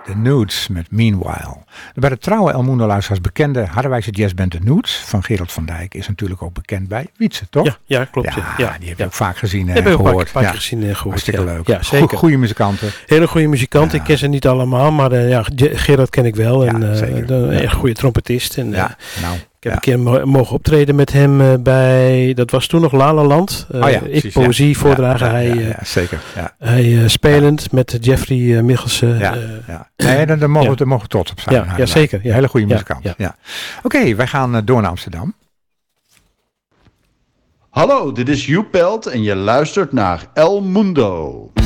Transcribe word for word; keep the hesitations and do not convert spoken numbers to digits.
de Nudes met Meanwhile. Bij de trouwe El Mundo luisteraars bekende Harderwijkse jazzband de Nudes van Gerald van Dijk is natuurlijk ook bekend bij Wietse, toch? Ja, ja klopt. Ja, ja, die heb je ja. ook vaak gezien en heb gehoord. Heb ik ook een paar keer ja. gezien en gehoord. Hartstikke ja. leuk. Ja, zeker. Goeie muzikanten. Hele goede muzikanten. Ja. Ik ken ze niet allemaal, maar uh, ja, Gerard ken ik wel. En ja, uh, een ja. goede trompetist. En, ja, nou. Ik heb ja. een keer mogen optreden met hem uh, bij, dat was toen nog La La Land. Uh, oh ja, ik precies, poëzie ja. voordragen. Ja, ja, hij, ja, ja, zeker. Ja. Hij uh, spelend ja. met Jeffrey uh, Michelsen. Ja, uh, ja. Nee, daar, daar, mogen ja. we, daar mogen we trots op zijn. Ja, ja zeker. Ja. Hele goede muzikant. Ja, ja. ja. Oké, okay, wij gaan uh, door naar Amsterdam. Hallo, dit is Joep Pelt en je luistert naar El Mundo.